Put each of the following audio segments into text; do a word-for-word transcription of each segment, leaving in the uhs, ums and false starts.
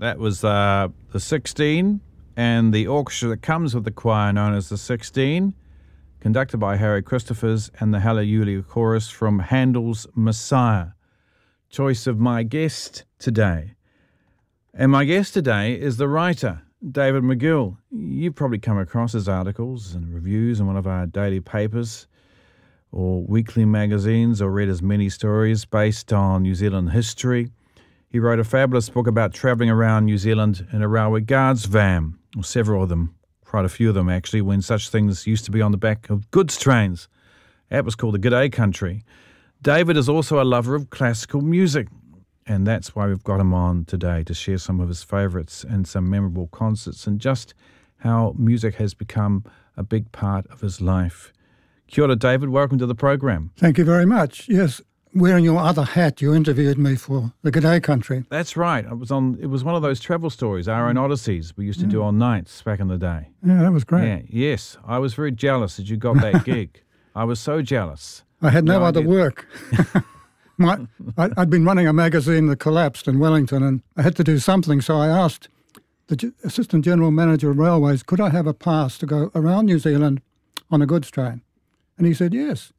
That was uh, the sixteen and the orchestra that comes with the choir known as the sixteen, conducted by Harry Christophers, and the Hallelujah Chorus from Handel's Messiah. Choice of my guest today. And my guest today is the writer, David McGill. You've probably come across his articles and reviews in one of our daily papers or weekly magazines, or read his many stories based on New Zealand history. He wrote a fabulous book about travelling around New Zealand in a railway guards van, or several of them, quite a few of them actually, when such things used to be on the back of goods trains. That was called the G'day Country. David is also a lover of classical music, and that's why we've got him on today to share some of his favourites and some memorable concerts and just how music has become a big part of his life. Kia ora, David. Welcome to the program. Thank you very much. Yes, wearing your other hat, you interviewed me for the G'day Country. That's right. It was on. It was one of those travel stories, Our Own Odysseys, we used to yeah. do on nights back in the day. Yeah, that was great. Yeah, yes, I was very jealous that you got that gig. I was so jealous. I had no, no other idea. work. My, I, I'd been running a magazine that collapsed in Wellington, and I had to do something, so I asked the G- Assistant General Manager of Railways, could I have a pass to go around New Zealand on a goods train? And he said yes.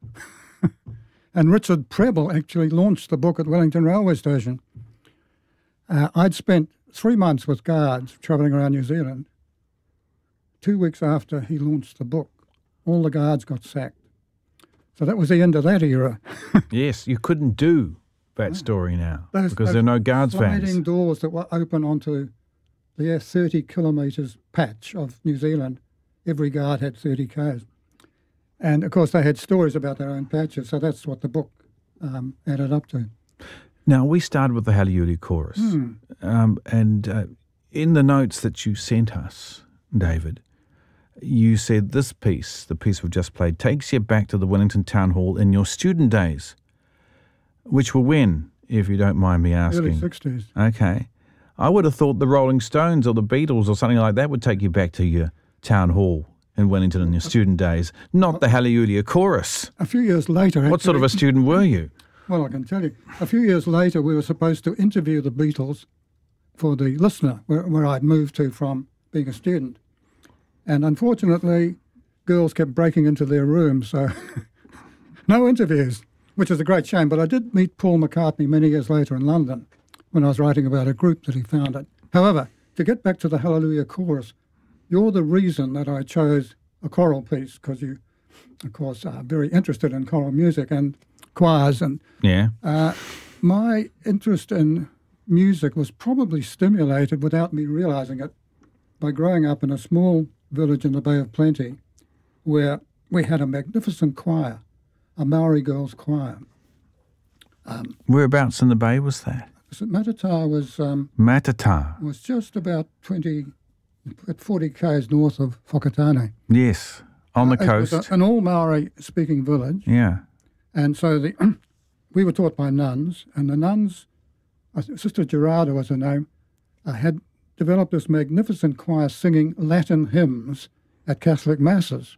And Richard Prebble actually launched the book at Wellington Railway Station. Uh, I'd spent three months with guards travelling around New Zealand. Two weeks after he launched the book, all the guards got sacked. So that was the end of that era. Yes, you couldn't do that story now those, because those there are no guards sliding vans. doors that were open onto the thirty kilometres patch of New Zealand. Every guard had thirty k's. And, of course, they had stories about their own patches, so that's what the book um, added up to. Now, we started with the Hallelujah Chorus. Mm. Um, and uh, in the notes that you sent us, David, you said this piece, the piece we've just played, takes you back to the Wellington Town Hall in your student days, which were when, if you don't mind me asking? Early sixties. Okay. I would have thought the Rolling Stones or the Beatles or something like that would take you back to your town hall in Wellington in your student days, not the Hallelujah Chorus. A few years later... What actually, sort of a student were you? Well, I can tell you. A few years later, we were supposed to interview the Beatles for the Listener, where, where I'd moved to from being a student. And unfortunately, girls kept breaking into their rooms, so no interviews, which is a great shame. But I did meet Paul McCartney many years later in London when I was writing about a group that he founded. However, to get back to the Hallelujah Chorus, you're the reason that I chose a choral piece, because you, of course, are very interested in choral music and choirs. And yeah, uh, my interest in music was probably stimulated without me realising it by growing up in a small village in the Bay of Plenty where we had a magnificent choir, a Maori girls' choir. Um, Whereabouts in the bay was that? Matata was... Um, Matata. was just about twenty... at forty k's north of Whakatane. Yes, on the uh, coast. It was a, an all Maori-speaking village. Yeah. And so the we were taught by nuns, and the nuns, uh, Sister Gerarda was her name, uh, had developed this magnificent choir singing Latin hymns at Catholic masses.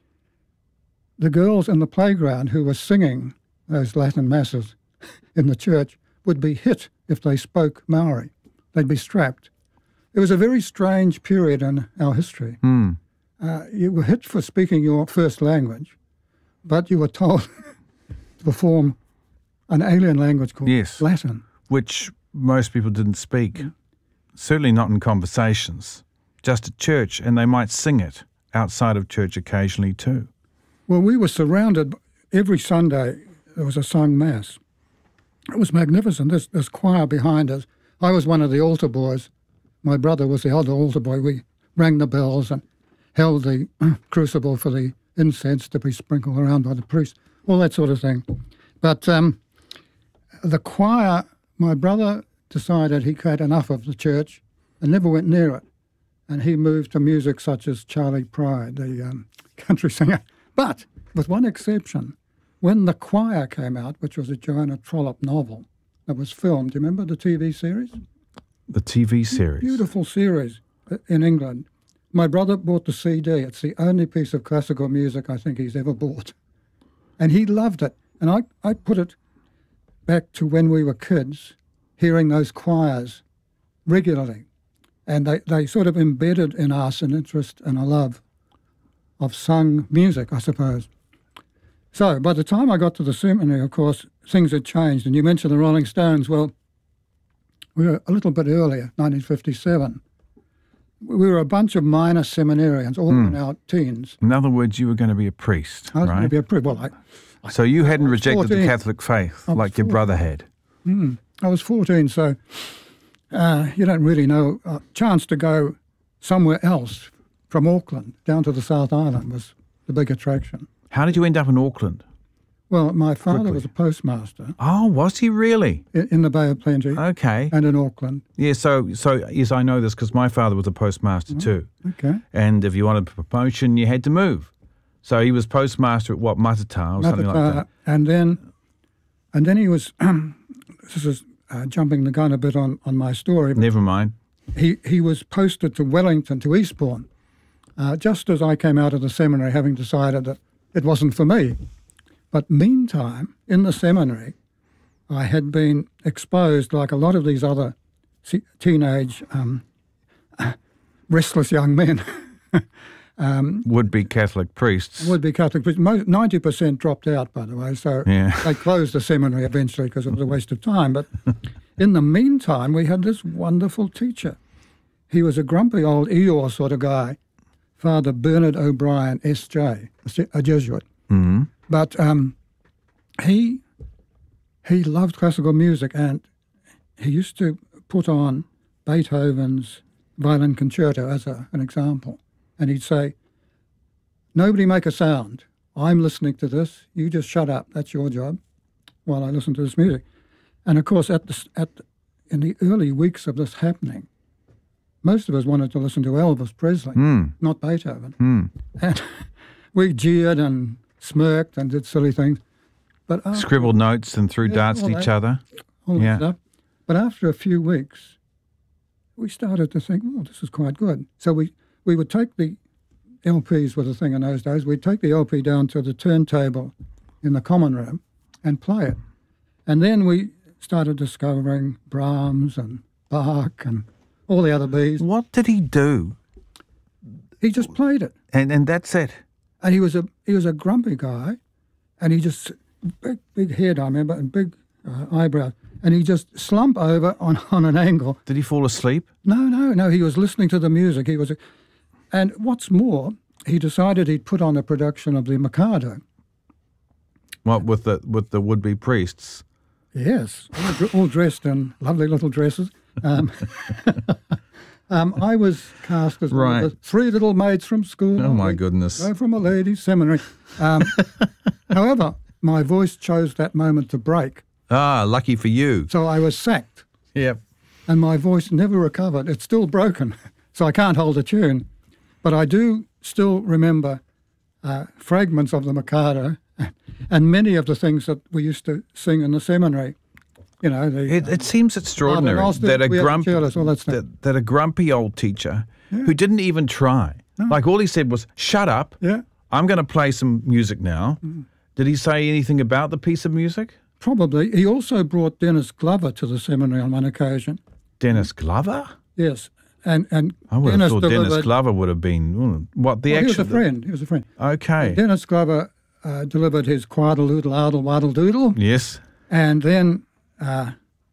The girls in the playground who were singing those Latin masses in the church would be hit if they spoke Maori. They'd be strapped. It was a very strange period in our history. Mm. Uh, you were hit for speaking your first language, but you were told to perform an alien language called yes. Latin. Which most people didn't speak, yeah. Certainly not in conversations, just at church, and they might sing it outside of church occasionally too. Well, we were surrounded, every Sunday there was a sung mass. It was magnificent, this, this choir behind us. I was one of the altar boys. My brother was the other altar boy. We rang the bells and held the crucible for the incense to be sprinkled around by the priest, all that sort of thing. But um, the choir, my brother decided he had enough of the church and never went near it. And he moved to music such as Charlie Pride, the um, country singer. But with one exception, when The Choir came out, which was a Joanna Trollope novel that was filmed, do you remember the T V series? The T V series. Beautiful series in England. My brother bought the C D. It's the only piece of classical music I think he's ever bought. And he loved it. And I, I put it back to when we were kids, hearing those choirs regularly. And they, they sort of embedded in us an interest and a love of sung music, I suppose. So by the time I got to the seminary, of course, things had changed. And you mentioned the Rolling Stones. Well, we were a little bit earlier, nineteen fifty-seven. We were a bunch of minor seminarians, all Mm. in our teens. In other words, you were going to be a priest, I was right? going to be a priest. Well, I, I, so you hadn't I was rejected the fourteen. Catholic faith I was like your fourteen. brother had. Mm, I was fourteen, so uh, you don't really know. A chance to go somewhere else from Auckland down to the South Island was the big attraction. How did you end up in Auckland? Well, my father Quickly. was a postmaster Oh, was he really? in, in the Bay of Plenty Okay. and in Auckland. Yeah, so, so yes, I know this because my father was a postmaster too. Okay. And if you wanted a promotion, you had to move. So he was postmaster at what, Matata or something like Matata, that? and then, and then he was. This is uh, jumping the gun a bit on, on my story. But Never mind. he he was posted to Wellington, to Eastbourne, uh, just as I came out of the seminary, having decided that it wasn't for me. But meantime, in the seminary, I had been exposed, like a lot of these other se- teenage um, restless young men. um, Would-be Catholic priests. would be Catholic, but mo- ninety percent dropped out, by the way, so Yeah. they closed the seminary eventually because it was a waste of time. But in the meantime, we had this wonderful teacher. He was a grumpy old Eeyore sort of guy, Father Bernard O'Brien, S J, a Jesuit. Mm-hmm. But um, he he loved classical music, and he used to put on Beethoven's Violin Concerto as a, an example. And he'd say, "Nobody make a sound. I'm listening to this. You just shut up. That's your job while I listen to this music." And of course, at the, at the, in the early weeks of this happening, most of us wanted to listen to Elvis Presley, Mm. not Beethoven. Mm. And we jeered and smirked and did silly things. But after, Scribbled notes and threw Yeah, darts all at each that. other. all that yeah. stuff. But after a few weeks, we started to think, oh, this is quite good. So we, we would take the L Ps were the thing in those days. We'd take the L P down to the turntable in the common room and play it. And then we started discovering Brahms and Bach and all the other Bs. What did he do? He just played it. And and that's it. And he was a he was a grumpy guy, and he just big big head, I remember, and big uh, eyebrows, and he just slump over on, on an angle. Did he fall asleep? No, no, no. He was listening to the music. He was, a, and what's more, he decided he'd put on a production of the Mikado. What with the with the would-be priests? Yes, all, dr- all dressed in lovely little dresses. Um, um, I was cast as one Right. of the three little maids from school. Oh my We goodness! go from a ladies' seminary. Um, however, my voice chose that moment to break, Ah, lucky for you. so I was sacked, Yep. and my voice never recovered. It's still broken, so I can't hold a tune. But I do still remember uh, fragments of the Mikado and many of the things that we used to sing in the seminary. You know, the, It, it seems extraordinary Martin that a Austell, grumpy Careless, all that stuff. that, that a grumpy old teacher who didn't even try, like all he said was, "Shut up! yeah, I'm going to play some music now." Did he say anything about the piece of music? probably. He also brought Dennis Glover to the seminary on one occasion. Dennis Glover? Yes, and and I would Dennis have thought Dennis delivered. Glover would have been mm, what the Well, he was actual. a friend. He was a friend. Okay. Dennis Glover uh, delivered his quaddle-oodle, ardle, waddle doodle, Yes. and then uh,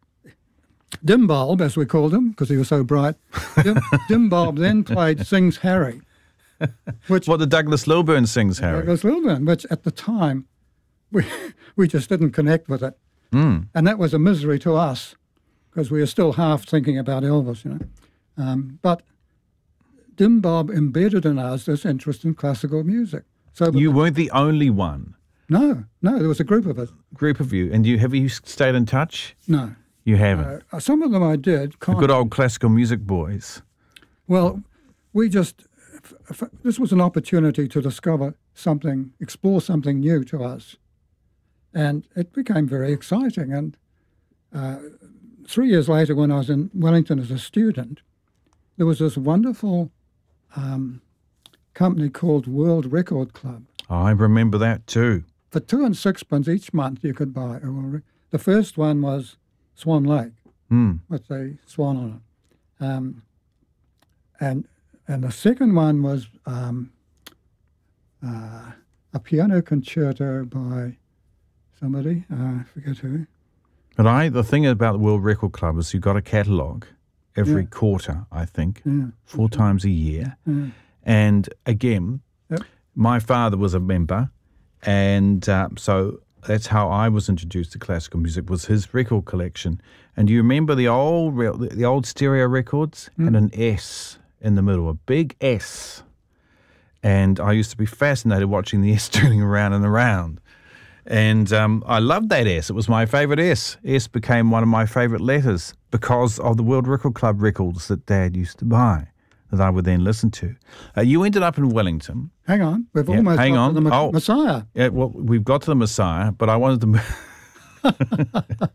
Dimbulb, as we called him, because he was so bright, Dim, Dimbulb then played Sings Harry, which What the Douglas Lilburn sings, Harry. Douglas Lilburn, which at the time we we just didn't connect with it, Mm. and that was a misery to us because we were still half thinking about Elvis, you know. Um, but Dimbulb embedded in us this interest in classical music. So You weren't the only one. no, no, there was a group of us. Group of you, and you have you stayed in touch? No, You haven't. uh, some of them I did. the Kind good old classical music boys. Well, we just, f- f- this was an opportunity to discover something, explore something new to us. And it became very exciting. And uh, three years later, when I was in Wellington as a student, there was this wonderful um, company called World Record Club. I remember that too. For two and sixpence each month, you could buy a World Record. The first one was Swan Lake Mm. with the swan on it. Um, and and the second one was um, uh, a piano concerto by somebody, uh, I forget who. But I, the thing about the World Record Club is you've got a catalogue every Yeah. quarter, I think, Yeah. four times a year. Yeah. And again, Yep. my father was a member, and uh, so that's how I was introduced to classical music, was his record collection. And do you remember the old re- the old stereo records? Mm. And an S in the middle, a big S. And I used to be fascinated watching the S turning around and around. And um, I loved that S. It was my favourite S. S became one of my favourite letters because of the World Record Club records that Dad used to buy, that I would then listen to. Uh, you ended up in Wellington. Hang on, we've Yeah, almost hang got on. to the Ma- Oh. Messiah. Yeah, well, we've got to the Messiah, but I wanted to...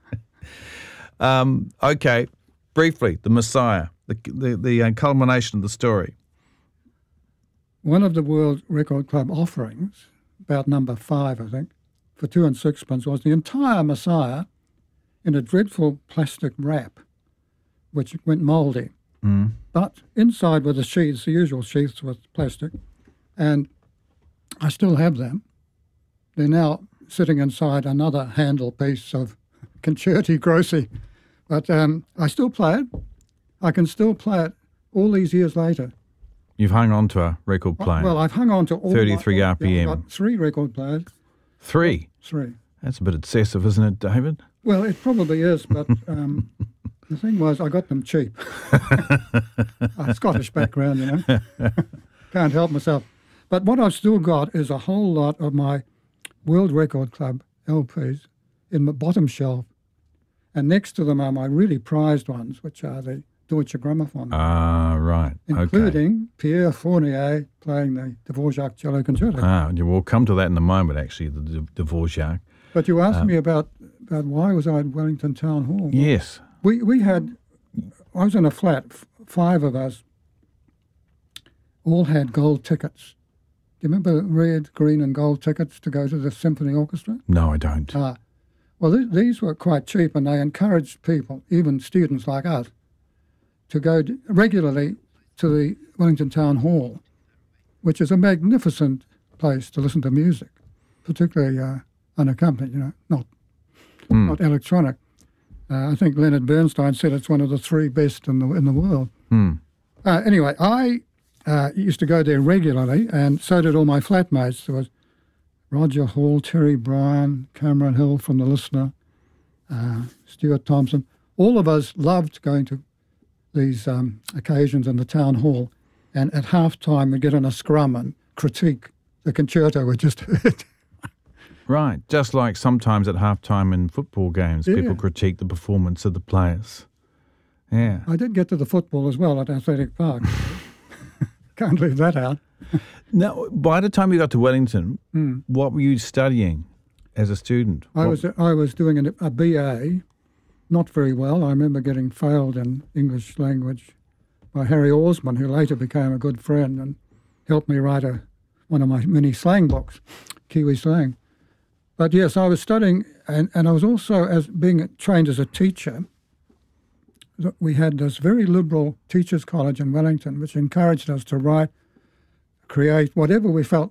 um, okay, briefly, the Messiah, the, the, the uh, culmination of the story. One of the World Record Club offerings, about number five, I think, for two and sixpence, was the entire Messiah in a dreadful plastic wrap, which went mouldy. Mm. But inside were the sheaths, the usual sheaths with plastic, and I still have them. They're now sitting inside another handle piece of Concerti Grossi, but um, I still play it. I can still play it all these years later. You've hung on to a record player. Well, I've hung on to all thirty-three my, R P M. I've got three record players. Three. Three. That's a bit excessive, isn't it, David? Well, it probably is, but um, the thing was, I got them cheap. A Scottish background, you know. Can't help myself. But what I've still got is a whole lot of my World Record Club L Ps in the bottom shelf. And next to them are my really prized ones, which are the Deutsche Grammophon, Ah, right. Okay. including Pierre Fournier playing the Dvorak Cello Concerto. Ah, yeah, we'll come to that in a moment, actually, the D- Dvorak. But you asked Um, me about, about why was I at Wellington Town Hall. Yes. We we had, I was in a flat, f- five of us all had gold tickets. Do you remember red, green and gold tickets to go to the symphony orchestra? No, I don't. Ah, well, th- these were quite cheap and they encouraged people, even students like us, to go d- regularly to the Wellington Town Hall, which is a magnificent place to listen to music, particularly uh, unaccompanied, you know, not, Mm. not electronic. Uh, I think Leonard Bernstein said it's one of the three best in the in the world. Mm. Uh, anyway, I uh, used to go there regularly, and so did all my flatmates. There was Roger Hall, Terry Bryan, Cameron Hill from The Listener, uh, Stuart Thompson. All of us loved going to these um, occasions in the town hall, and at half time we'd get in a scrum and critique the concerto we just heard. Right. Just like sometimes at halftime in football games, Yeah. people critique the performance of the players. Yeah. I did get to the football as well at Athletic Park. Can't leave that out. Now, by the time you got to Wellington, Mm. what were you studying as a student? I What- was I was doing an, a B A, not very well. I remember getting failed in English language by Harry Osman, who later became a good friend and helped me write a, one of my many slang books, Kiwi slang. But yes, I was studying, and, and I was also as being trained as a teacher. We had this very liberal teachers' college in Wellington, which encouraged us to write, create whatever we felt